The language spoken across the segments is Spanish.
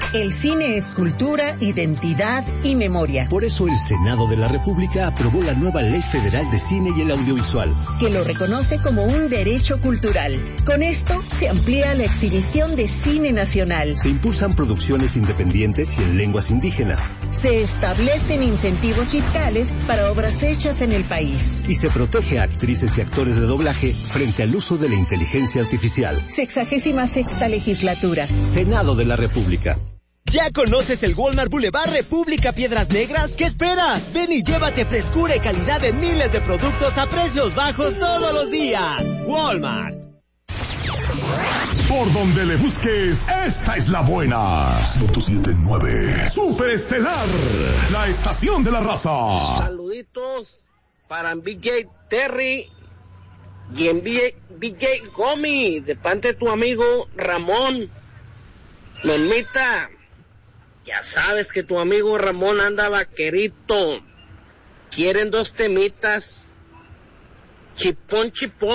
El cine es cultura, identidad y memoria. Por eso el Senado de la República aprobó la nueva Ley Federal de Cine y el Audiovisual, que lo reconoce como un derecho cultural. Con esto se amplía la exhibición de cine nacional. Se impulsan producciones independientes y en lenguas indígenas. Se establecen incentivos fiscales para obras hechas en el país. Y se protege a actrices y actores de doblaje frente al uso de la inteligencia artificial. 66ª legislatura. Senado de la República. ¿Ya conoces el Walmart Boulevard República Piedras Negras? ¿Qué esperas? Ven y llévate frescura y calidad de miles de productos a precios bajos todos los días. Walmart. Por donde le busques, esta es la buena. 107.9 Superestelar, la estación de la raza. Saluditos para BJ Terry y en BJ Gomi, de parte de tu amigo Ramón. Normita, ya sabes que tu amigo Ramón anda vaquerito. Quieren 2 temitas, chipón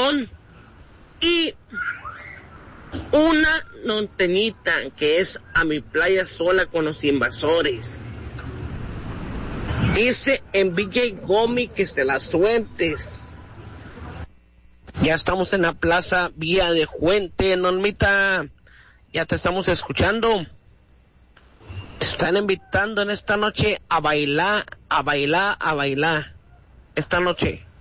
y una norteñita, que es A mi playa sola con los invasores. Dice en BJ Gomi que se las sueltes. Ya estamos en la plaza Vía de Fuente, Normita. Ya te estamos escuchando. Te están invitando en esta noche a bailar. Esta noche.